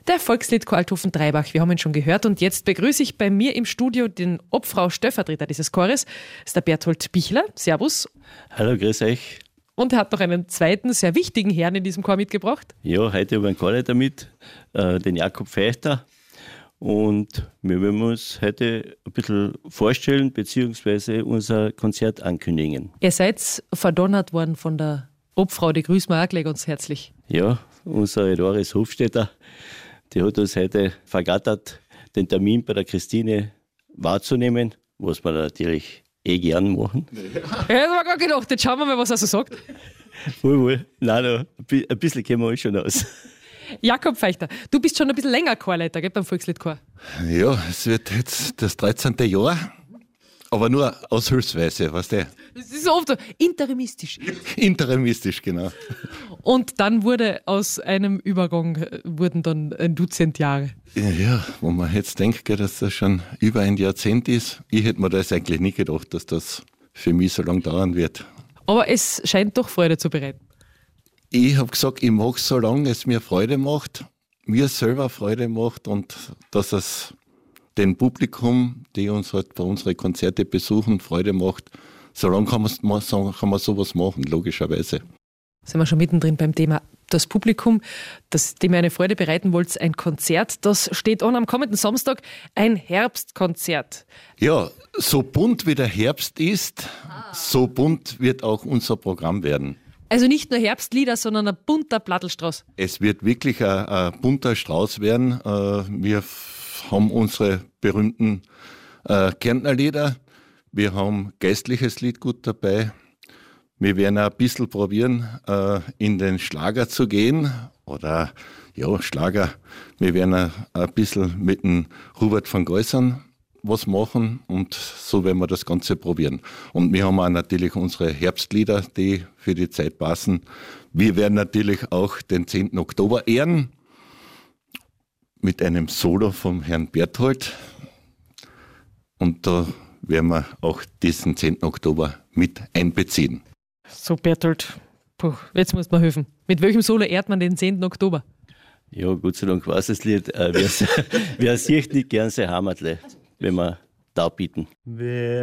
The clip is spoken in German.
Der Volksliedchor Althofen-Dreibach. Wir haben ihn schon gehört und jetzt begrüße ich bei mir im Studio den Obfrau-Stellvertreter dieses Chores. Das ist der Berthold Bichler. Servus. Hallo, grüß euch. Und er hat noch einen zweiten, sehr wichtigen Herrn in diesem Chor mitgebracht. Ja, heute habe ich einen Chorleiter mit, den Jakob Feichter. Und wir wollen uns heute ein bisschen vorstellen bzw. unser Konzert ankündigen. Ihr seid verdonnert worden von der Obfrau, die grüßen wir auch gleich ganz herzlich. Ja, unsere Doris Hofstetter, die hat uns heute vergattert, den Termin bei der Christine wahrzunehmen, was wir natürlich gern machen. Ja, das haben wir gar gedacht. Jetzt schauen wir mal, was er so sagt. Wohl. Nein, ein bisschen kennen wir uns schon aus. Jakob Feichter, du bist schon ein bisschen länger Chorleiter, gell, beim Volksliedchor? Ja, es wird jetzt das 13. Jahr, aber nur aushilfsweise, weißt du? Das ist oft so interimistisch. Interimistisch, genau. Und dann wurde aus einem Übergang wurden dann ein Dutzend Jahre. Ja, wo man jetzt denkt, dass das schon über ein Jahrzehnt ist. Ich hätte mir das eigentlich nicht gedacht, dass das für mich so lange dauern wird. Aber es scheint doch Freude zu bereiten. Ich habe gesagt, ich mache es, solange es mir Freude macht, mir selber Freude macht und dass es dem Publikum, die uns halt bei unseren Konzerte besuchen, Freude macht. Solange kann man sowas machen, logischerweise. Sind wir schon mittendrin beim Thema das Publikum, dem ihr eine Freude bereiten wollt, ein Konzert. Das steht an am kommenden Samstag, ein Herbstkonzert. Ja, so bunt wie der Herbst ist, so bunt wird auch unser Programm werden. Also nicht nur Herbstlieder, sondern ein bunter Plattelstrauß. Es wird wirklich ein bunter Strauß werden. Wir haben unsere berühmten Kärntnerlieder. Wir haben geistliches Lied gut dabei. Wir werden auch ein bisschen probieren, in den Schlager zu gehen. Oder, ja, Schlager. Wir werden ein bisschen mit dem Hubert van Geusern was machen und so werden wir das Ganze probieren. Und wir haben auch natürlich unsere Herbstlieder, die für die Zeit passen. Wir werden natürlich auch den 10. Oktober ehren mit einem Solo vom Herrn Berthold. Und da werden wir auch diesen 10. Oktober mit einbeziehen. So, Berthold, jetzt muss man helfen. Mit welchem Solo ehrt man den 10. Oktober? Ja, Gott sei Dank weiß das Lied. Wer sieht nicht gern sein Heimatle, wenn wir da bieten.